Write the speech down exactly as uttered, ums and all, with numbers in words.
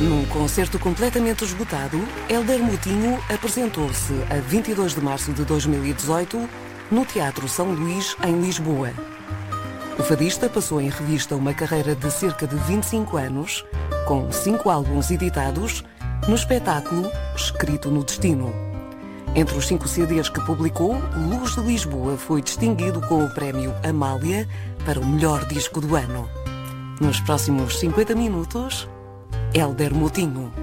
Num concerto completamente esgotado, Hélder Moutinho apresentou-se a vinte e dois de março de dois mil e dezoito no Teatro São Luís, em Lisboa. O fadista passou em revista uma carreira de cerca de vinte e cinco anos, com cinco álbuns editados, no espetáculo Escrito no Destino. Entre os cinco C Ds que publicou, Luz de Lisboa foi distinguido com o prémio Amália para o melhor disco do ano. Nos próximos cinquenta minutos, Hélder Moutinho.